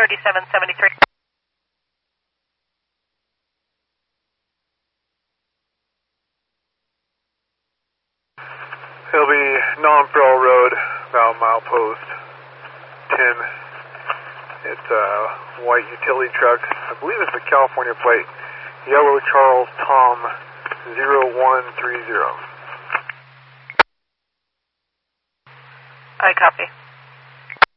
3773. It'll be Non-Pearl Road, about milepost 10. It's a white utility truck. I believe it's the California plate. Yellow Charles Tom 0130. I copy.